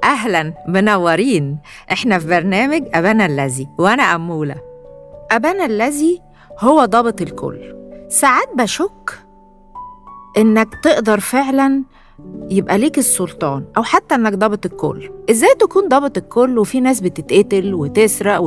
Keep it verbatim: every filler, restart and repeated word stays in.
أهلاً، منورين. إحنا في برنامج أبانا الذي وأنا أمولة. أبانا الذي هو ضابط الكل. ساعات بشك إنك تقدر فعلاً يبقى ليك السلطان أو حتى إنك ضابط الكل. إزاي تكون ضابط الكل وفي ناس بتتقتل وتسرق